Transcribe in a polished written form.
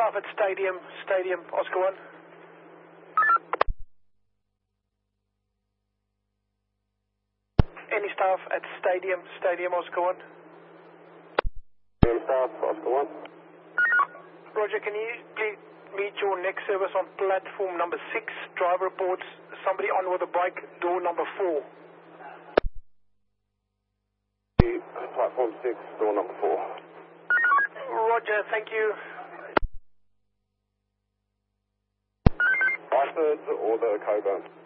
staff at Stadium, Oscar 1. Any staff at Stadium, Oscar 1. Any staff, Oscar 1. Roger, can you please meet your next service on platform number 6? Driver reports somebody on with a bike, door number 4. Platform 6, door number 4. Roger, thank you. Icebergs or the Coburn?